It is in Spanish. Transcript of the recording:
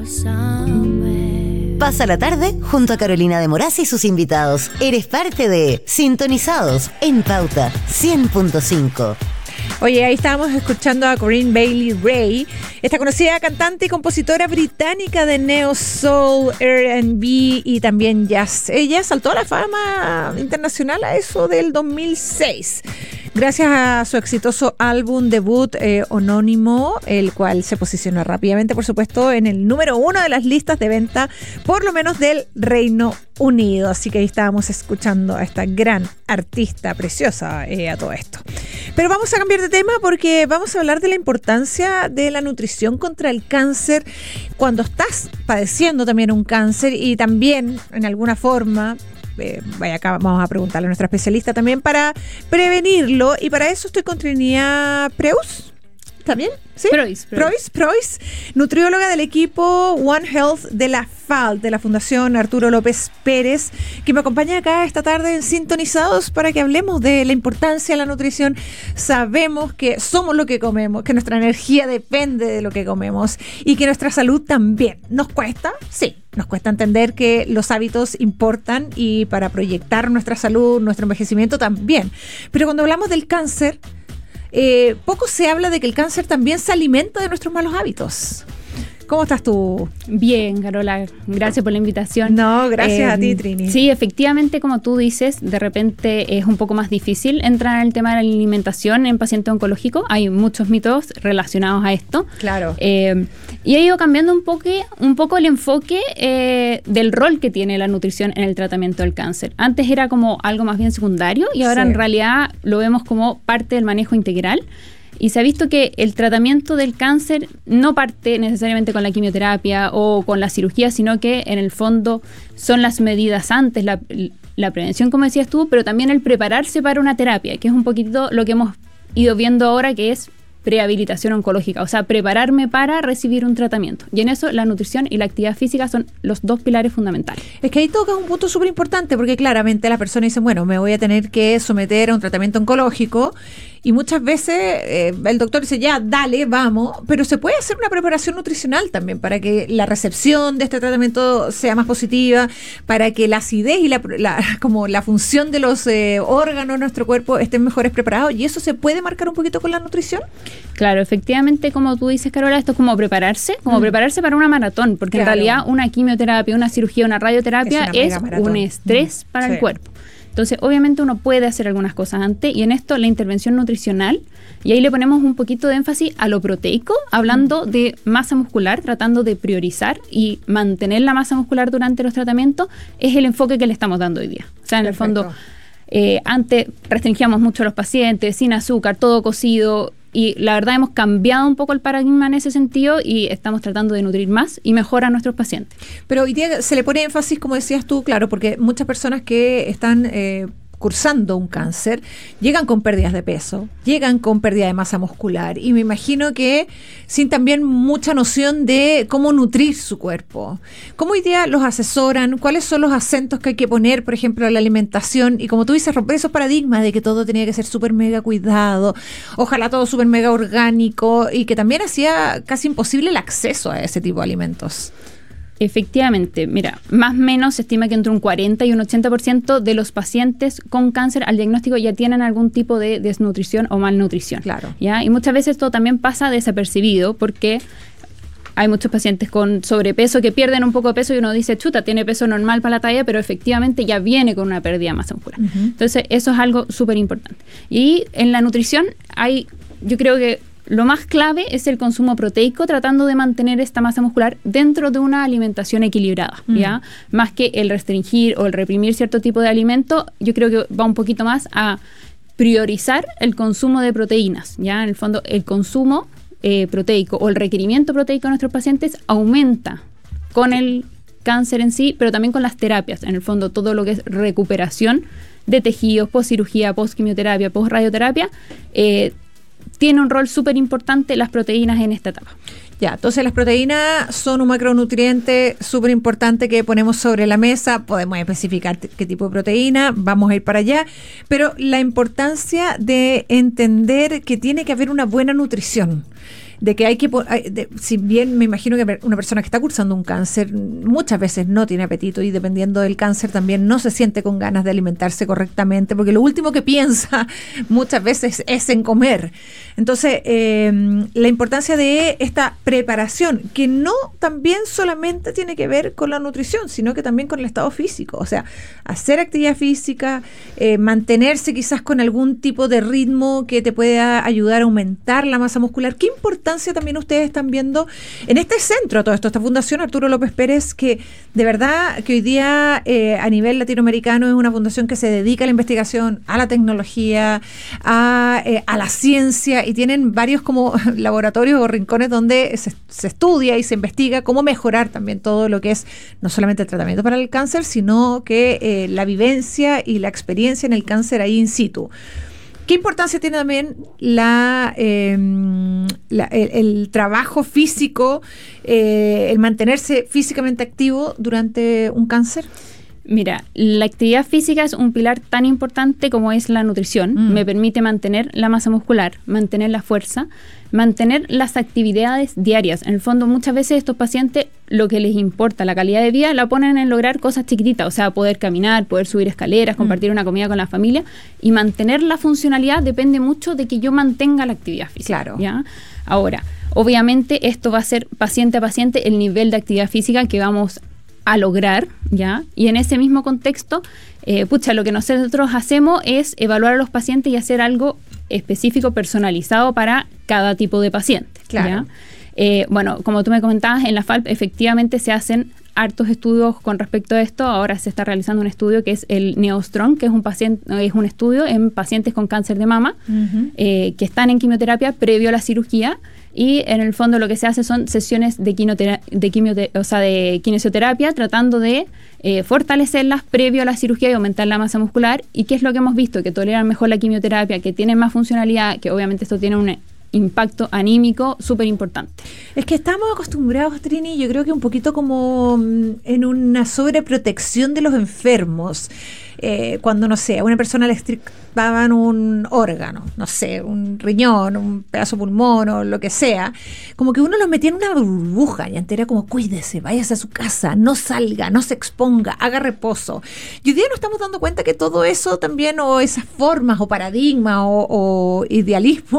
Pasa la tarde junto a Carolina de Moraz y sus invitados. Eres parte de Sintonizados en Pauta 100.5. Oye, ahí estábamos escuchando a Corinne Bailey Rae, esta conocida cantante y compositora británica de neo soul, R&B y también jazz. Ella saltó a la fama internacional a eso del 2006. Gracias a su exitoso álbum debut homónimo, el cual se posicionó rápidamente, por supuesto, en el número 1 de las listas de venta, por lo menos del Reino Unido. Así que ahí estábamos escuchando a esta gran artista preciosa a todo esto. Pero vamos a cambiar de tema porque vamos a hablar de la importancia de la nutrición contra el cáncer cuando estás padeciendo también un cáncer y también, en alguna forma... acá vamos a preguntarle a nuestra especialista también para prevenirlo, y para eso estoy con Trinidad Preus. ¿También? ¿Sí? Preuss, nutrióloga del equipo One Health de la FAL, de la Fundación Arturo López Pérez, que me acompaña acá esta tarde en Sintonizados para que hablemos de la importancia de la nutrición. Sabemos que somos lo que comemos, que nuestra energía depende de lo que comemos y que nuestra salud también. ¿Nos cuesta? Sí. Nos cuesta entender que los hábitos importan y para proyectar nuestra salud, nuestro envejecimiento también. Pero cuando hablamos del cáncer, poco se habla de que el cáncer también se alimenta de nuestros malos hábitos. ¿Cómo estás tú? Bien, Carola, gracias por la invitación. No, gracias a ti, Trini. Sí, efectivamente, como tú dices, de repente es un poco más difícil entrar en el tema de la alimentación en paciente oncológico. Hay muchos mitos relacionados a esto. Claro. Y ha ido cambiando un poco el enfoque del rol que tiene la nutrición en el tratamiento del cáncer. Antes era como algo más bien secundario y ahora en realidad lo vemos como parte del manejo integral. Y se ha visto que el tratamiento del cáncer no parte necesariamente con la quimioterapia o con la cirugía, sino que en el fondo son las medidas antes, la prevención, como decías tú, pero también el prepararse para una terapia, que es un poquito lo que hemos ido viendo ahora, que es prehabilitación oncológica, o sea, prepararme para recibir un tratamiento. Y en eso la nutrición y la actividad física son los dos pilares fundamentales. Es que ahí toca un punto súper importante, porque claramente la persona dice, bueno, me voy a tener que someter a un tratamiento oncológico, y muchas veces el doctor dice, ya, dale, vamos, pero se puede hacer una preparación nutricional también para que la recepción de este tratamiento sea más positiva, para que la acidez y como la función de los órganos de nuestro cuerpo estén mejores preparados, y eso se puede marcar un poquito con la nutrición. Claro, efectivamente, como tú dices, Carola, esto es como prepararse para una maratón, porque en realidad una quimioterapia, una cirugía, una radioterapia es un estrés para el cuerpo. Entonces, obviamente uno puede hacer algunas cosas antes, y en esto la intervención nutricional, y ahí le ponemos un poquito de énfasis a lo proteico, hablando de masa muscular, tratando de priorizar y mantener la masa muscular durante los tratamientos, es el enfoque que le estamos dando hoy día. O sea, en el fondo, antes restringíamos mucho a los pacientes, sin azúcar, todo cocido, y la verdad hemos cambiado un poco el paradigma en ese sentido y estamos tratando de nutrir más y mejor a nuestros pacientes. Pero hoy día se le pone énfasis, como decías tú, claro, porque muchas personas que están cursando un cáncer llegan con pérdidas de peso, llegan con pérdida de masa muscular, y me imagino que sin también mucha noción de cómo nutrir su cuerpo. ¿Cómo hoy día los asesoran? ¿Cuáles son los acentos que hay que poner, por ejemplo, a la alimentación? Y como tú dices, romper esos paradigmas de que todo tenía que ser súper mega cuidado, ojalá todo súper mega orgánico, y que también hacía casi imposible el acceso a ese tipo de alimentos. Efectivamente, mira, más o menos se estima que entre un 40 y un 80% de los pacientes con cáncer al diagnóstico ya tienen algún tipo de desnutrición o malnutrición. Claro. ¿Ya? Y muchas veces esto también pasa desapercibido porque hay muchos pacientes con sobrepeso que pierden un poco de peso y uno dice, chuta, tiene peso normal para la talla, pero efectivamente ya viene con una pérdida de masa muscular. Entonces, eso es algo súper importante. Y en la nutrición yo creo que lo más clave es el consumo proteico, tratando de mantener esta masa muscular dentro de una alimentación equilibrada, ¿ya? Más que el restringir o el reprimir cierto tipo de alimento, yo creo que va un poquito más a priorizar el consumo de proteínas, ¿ya? En el fondo, el consumo proteico o el requerimiento proteico de nuestros pacientes aumenta con el cáncer en sí, pero también con las terapias. En el fondo, todo lo que es recuperación de tejidos, post-cirugía, post-quimioterapia, post-radioterapia, tiene un rol súper importante las proteínas en esta etapa. Ya, entonces las proteínas son un macronutriente súper importante que ponemos sobre la mesa. Podemos especificar qué tipo de proteína, vamos a ir para allá, pero la importancia de entender que tiene que haber una buena nutrición. de que hay que, si bien me imagino que una persona que está cursando un cáncer muchas veces no tiene apetito, y dependiendo del cáncer también no se siente con ganas de alimentarse correctamente, porque lo último que piensa muchas veces es en comer. Entonces, la importancia de esta preparación, que no también solamente tiene que ver con la nutrición, sino que también con el estado físico. O sea, hacer actividad física, mantenerse quizás con algún tipo de ritmo que te pueda ayudar a aumentar la masa muscular. ¿Qué importancia también ustedes están viendo en este centro, todo esto, esta Fundación Arturo López Pérez, que de verdad que hoy día a nivel latinoamericano es una fundación que se dedica a la investigación, a la tecnología, a la ciencia, y tienen varios como laboratorios o rincones donde se estudia y se investiga cómo mejorar también todo lo que es no solamente el tratamiento para el cáncer, sino que la vivencia y la experiencia en el cáncer ahí in situ. ¿Qué importancia tiene también el trabajo físico, el mantenerse físicamente activo durante un cáncer? Mira, la actividad física es un pilar tan importante como es la nutrición. Me permite mantener la masa muscular, mantener la fuerza, mantener las actividades diarias. En el fondo, muchas veces estos pacientes lo que les importa, la calidad de vida, la ponen en lograr cosas chiquititas, o sea, poder caminar, poder subir escaleras, compartir una comida con la familia, y mantener la funcionalidad depende mucho de que yo mantenga la actividad física. Claro. ¿Ya? Ahora, obviamente esto va a ser paciente a paciente el nivel de actividad física que vamos a lograr, ¿ya? Y en ese mismo contexto, lo que nosotros hacemos es evaluar a los pacientes y hacer algo específico, personalizado para cada tipo de paciente. Claro. ¿Ya? Como tú me comentabas, en la FALP efectivamente se hacen hartos estudios con respecto a esto. Ahora se está realizando un estudio que es el NeoStrong, que es un estudio en pacientes con cáncer de mama, que están en quimioterapia previo a la cirugía. Y en el fondo lo que se hace son sesiones de quimioterapia, tratando de fortalecerlas previo a la cirugía y aumentar la masa muscular. ¿Y qué es lo que hemos visto? Que toleran mejor la quimioterapia, que tienen más funcionalidad, que obviamente esto tiene un impacto anímico súper importante. Es que estamos acostumbrados, Trini, yo creo que un poquito como en una sobreprotección de los enfermos. Cuando, no sé, a una persona le extirpaban un órgano, no sé, un riñón, un pedazo de pulmón o lo que sea, como que uno los metía en una burbuja y antes era como, cuídese, váyase a su casa, no salga, no se exponga, haga reposo. Y hoy día nos estamos dando cuenta que todo eso también, o esas formas o paradigmas o idealismo